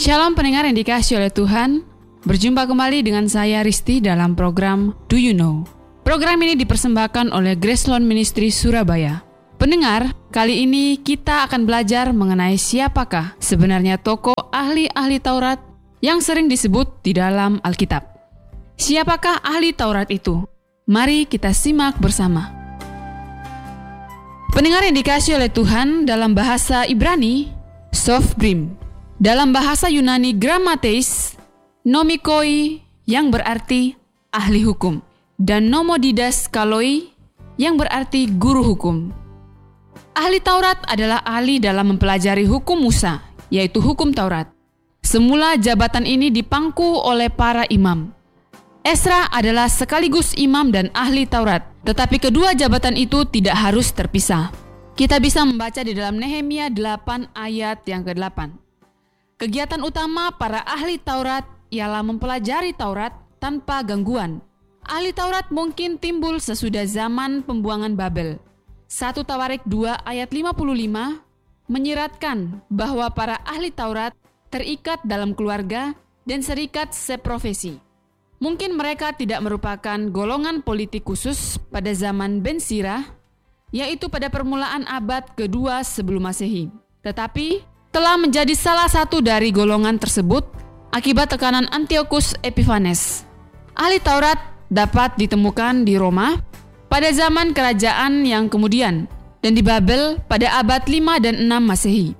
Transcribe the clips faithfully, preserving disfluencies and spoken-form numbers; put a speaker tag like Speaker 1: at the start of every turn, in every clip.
Speaker 1: Shalom pendengar yang dikasihi oleh Tuhan. Berjumpa kembali dengan saya Risti dalam program Do You Know. Program ini dipersembahkan oleh Gracelone Ministry Surabaya. Pendengar, kali ini kita akan belajar mengenai siapakah sebenarnya tokoh ahli-ahli Taurat yang sering disebut di dalam Alkitab. Siapakah ahli Taurat itu? Mari kita simak bersama. Pendengar yang dikasihi oleh Tuhan, dalam bahasa Ibrani, Sofbrim. Dalam bahasa Yunani Grammateis, nomikoi yang berarti ahli hukum, dan nomodidas kaloi yang berarti guru hukum. Ahli Taurat adalah ahli dalam mempelajari hukum Musa, yaitu hukum Taurat. Semula jabatan ini dipangku oleh para imam. Esra adalah sekaligus imam dan ahli Taurat, tetapi kedua jabatan itu tidak harus terpisah. Kita bisa membaca di dalam Nehemia delapan ayat yang kedelapan. Kegiatan utama para ahli Taurat ialah mempelajari Taurat tanpa gangguan. Ahli Taurat mungkin timbul sesudah zaman pembuangan Babel. satu Tawarik dua ayat lima puluh lima menyiratkan bahwa para ahli Taurat terikat dalam keluarga dan serikat seprofesi. Mungkin mereka tidak merupakan golongan politik khusus pada zaman Ben Sira, yaitu pada permulaan abad kedua sebelum Masehi. Tetapi telah menjadi salah satu dari golongan tersebut akibat tekanan Antiochus Epiphanes. Ahli Taurat dapat ditemukan di Roma pada zaman kerajaan yang kemudian dan di Babel pada abad lima dan enam Masehi.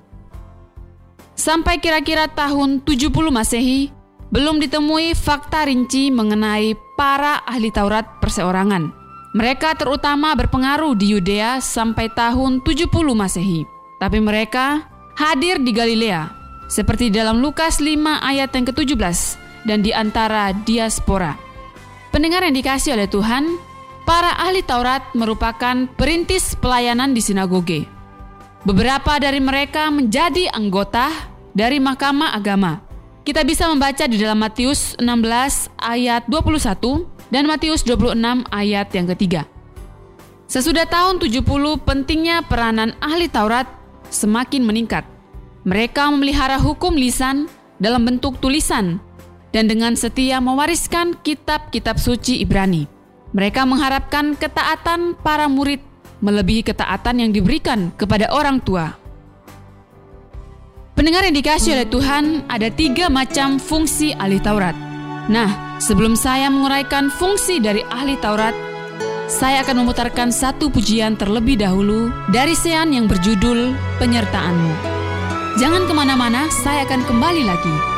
Speaker 1: Sampai kira-kira tahun tujuh puluh Masehi, belum ditemui fakta rinci mengenai para ahli Taurat perseorangan. Mereka terutama berpengaruh di Yudea sampai tahun tujuh puluh Masehi. Tapi mereka hadir di Galilea, seperti dalam Lukas lima ayat yang ketujuh belas, dan di antara diaspora. Pendengar yang dikasihi oleh Tuhan, para ahli Taurat merupakan perintis pelayanan di sinagoge. Beberapa dari mereka menjadi anggota dari mahkamah agama. Kita bisa membaca di dalam Matius enam belas ayat dua puluh satu dan Matius dua puluh enam ayat yang ketiga. Sesudah tahun tujuh puluh, pentingnya peranan ahli Taurat semakin meningkat. Mereka memelihara hukum lisan dalam bentuk tulisan dan dengan setia mewariskan kitab-kitab suci Ibrani. Mereka mengharapkan ketaatan para murid melebihi ketaatan yang diberikan kepada orang tua. Pendengar yang dikasihi oleh Tuhan, ada tiga macam fungsi ahli Taurat. Nah, sebelum saya menguraikan fungsi dari ahli Taurat, saya akan memutarkan satu pujian terlebih dahulu dari Sean yang berjudul Penyertaanmu. Jangan kemana-mana, saya akan kembali lagi.